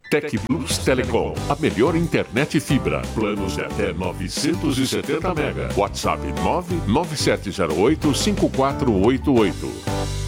TecBlus Telecom, a melhor internet fibra. Planos de até 970 MB. WhatsApp 997085488.